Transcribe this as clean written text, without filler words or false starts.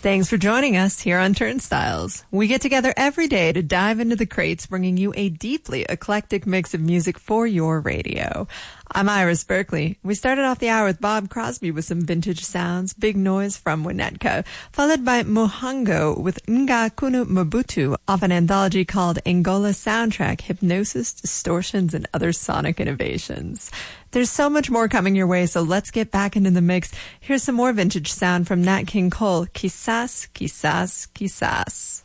Thanks for joining us here on Turnstiles. We get together every day to dive into the crates, bringing you a deeply eclectic mix of music for your radio. I'm Iris Berkeley. We started off the hour with Bob Crosby with some vintage sounds, Big Noise from Winnetka, followed by Mohango with Nga Kunu Mobutu off an anthology called Angola Soundtrack, Hypnosis, Distortions, and Other Sonic Innovations. There's so much more coming your way, so let's get back into the mix. Here's some more vintage sound from Nat King Cole, Quizás, Quizás, Quizás.